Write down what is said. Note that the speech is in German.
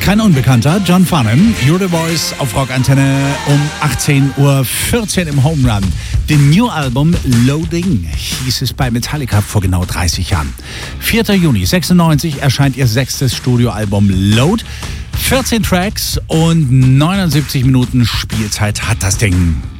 Kein Unbekannter, John Farnham, You're the Voice auf Rockantenne um 18:14 Uhr im Home Run. Dem New Album Loading hieß es bei Metallica vor genau 30 Jahren. 4. Juni 96 erscheint ihr 6. Studioalbum Load. 14 Tracks und 79 Minuten Spielzeit hat das Ding.